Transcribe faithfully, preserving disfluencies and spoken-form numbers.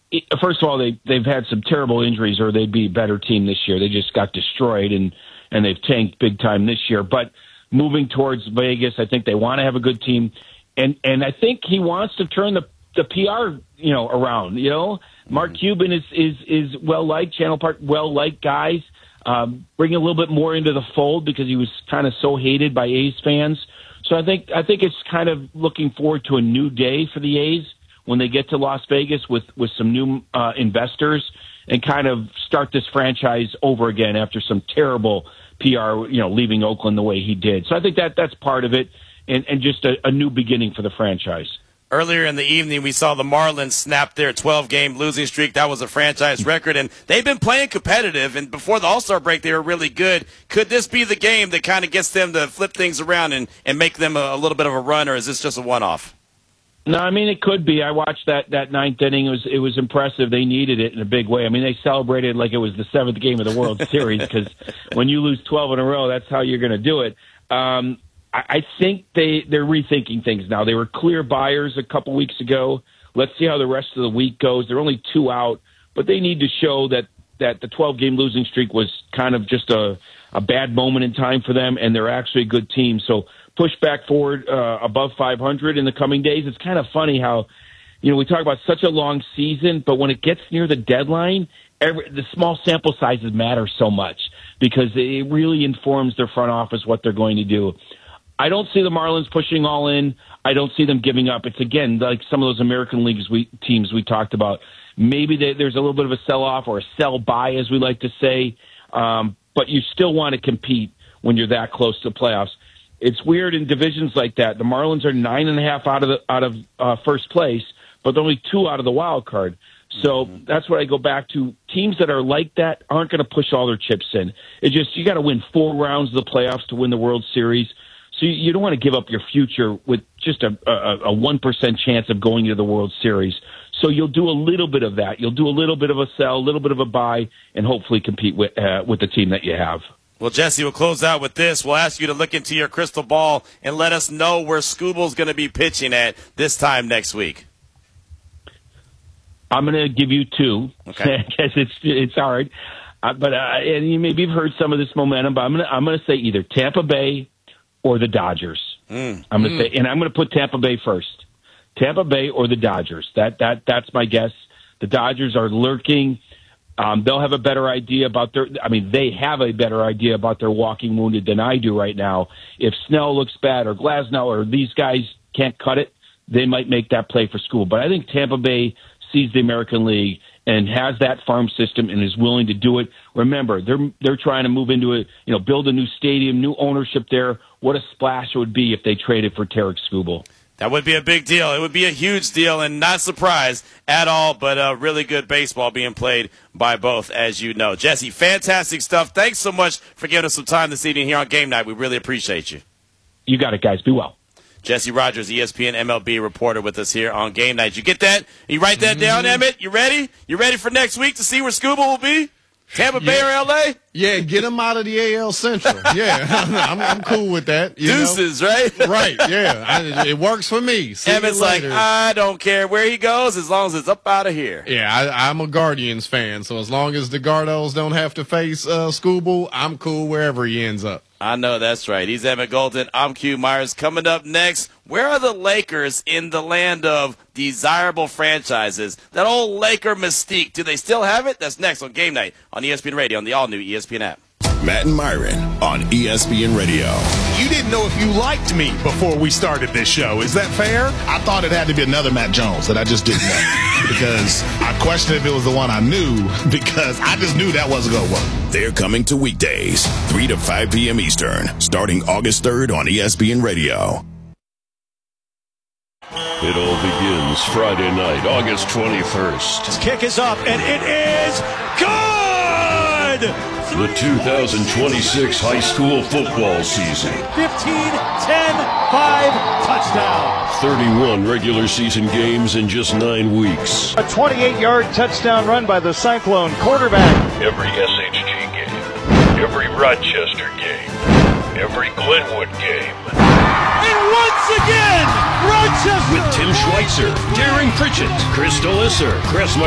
it, first of all, they, they've had some terrible injuries or they'd be a better team this year. They just got destroyed, and, and they've tanked big time this year. But moving towards Vegas, I think they want to have a good team. And, and I think he wants to turn the, the P R, you know, around, you know. Mark Cuban is, is, is well-liked, Channel Park, well-liked guys. Um, bring a little bit more into the fold because he was kind of so hated by A's fans. So I think I think it's kind of looking forward to a new day for the A's when they get to Las Vegas with, with some new uh, investors and kind of start this franchise over again after some terrible P R, you know, leaving Oakland the way he did. So I think that that's part of it, and, and just a, a new beginning for the franchise. Earlier in the evening, we saw the Marlins snap their twelve-game losing streak. That was a franchise record, and they've been playing competitive, and before the All-Star break, they were really good. Could this be the game that kind of gets them to flip things around and, and make them a, a little bit of a run, or is this just a one-off? No, I mean, it could be. I watched that, that ninth inning. It was, it was impressive. They needed it in a big way. I mean, they celebrated like it was the seventh game of the World Series because when you lose twelve in a row, that's how you're going to do it. Um, I think they, they're rethinking things now. They were clear buyers a couple weeks ago. Let's see how the rest of the week goes. They're only two out, but they need to show that, that the twelve-game losing streak was kind of just a, a bad moment in time for them, and they're actually a good team. So push back forward uh, above five hundred in the coming days. It's kind of funny how, you know, we talk about such a long season, but when it gets near the deadline, every, the small sample sizes matter so much because it really informs their front office what they're going to do. I don't see the Marlins pushing all in. I don't see them giving up. It's, again, like some of those American Leagues we, teams we talked about. Maybe they, there's a little bit of a sell-off or a sell-buy, as we like to say, um, but you still want to compete when you're that close to playoffs. It's weird in divisions like that. The Marlins are nine and a half out of the, out of uh, first place, but they're only two out of the wild card. So mm-hmm. that's what I go back to. Teams that are like that aren't going to push all their chips in. It's just you got to win four rounds of the playoffs to win the World Series. So you don't want to give up your future with just a, a, a one percent chance of going to the World Series. So you'll do a little bit of that. You'll do a little bit of a sell, a little bit of a buy, and hopefully compete with, uh, with the team that you have. Well, Jesse, we'll close out with this. We'll ask you to look into your crystal ball and let us know where Scooble's going to be pitching at this time next week. I'm going to give you two okay. because it's it's hard. Uh, but uh, and you maybe you've heard some of this momentum, but I'm going to I'm going to say either Tampa Bay or the Dodgers. Mm. I'm going to mm. say, and I'm going to put Tampa Bay first. Tampa Bay or the Dodgers. That that that's my guess. The Dodgers are lurking. Um, they'll have a better idea about their. I mean, they have a better idea about their walking wounded than I do right now. If Snell looks bad or Glasnow or these guys can't cut it, they might make that play for school. But I think Tampa Bay sees the American League and has that farm system and is willing to do it. Remember, they're they're trying to move into a, you know, build a new stadium, new ownership there. What a splash it would be if they traded for Tarek Skubal. That would be a big deal. It would be a huge deal, and not surprised at all, but uh, really good baseball being played by both, as you know. Jesse, fantastic stuff. Thanks so much for giving us some time this evening here on Game Night. We really appreciate you. You got it, guys. Be well. Jesse Rogers, E S P N M L B reporter with us here on Game Night. You get that? You write that mm-hmm. down, Emmett? You ready? You ready for next week to see where Skubal will be? Tampa Bay yeah. or L A? Yeah, get him out of the A L Central. Yeah, I'm, I'm cool with that. You Deuces, know? right? Right, yeah. I, it works for me. See Emmett's like, I don't care where he goes as long as it's up out of here. Yeah, I, I'm a Guardians fan, so as long as the Gardos don't have to face uh, Skubal, I'm cool wherever he ends up. I know that's right. He's Emmett Golden. I'm Q Myers. Coming up next, where are the Lakers in the land of desirable franchises? That old Laker mystique, do they still have it? That's next on Game Night on E S P N Radio on the all-new E S P N app. Matt and Myron on E S P N Radio. You didn't know if you liked me before we started this show. Is that fair? I thought it had to be another Matt Jones that I just didn't know because I questioned if it was the one I knew because I just knew that wasn't going to work. They're coming to weekdays, three to five p.m. Eastern, starting August third on E S P N Radio. It all begins Friday night, August twenty-first. His kick is up, and it is good! The two thousand twenty-six high school football season. fifteen, ten, five, touchdown. thirty-one regular season games in just nine weeks. A twenty-eight-yard touchdown run by the Cyclone quarterback. Every S H G game, every Rochester game, every Glenwood game. And once again, Rochester! With Tim Schweitzer, Darren Pritchett, Chris Delisser, Chris